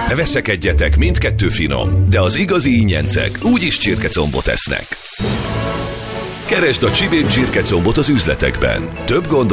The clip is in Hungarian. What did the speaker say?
Veszekedjetek, mindkettő finom, de az igazi ingyencek úgyis csirkecombot esznek. Keresd a Csibén csirkecombot az üzletekben. Több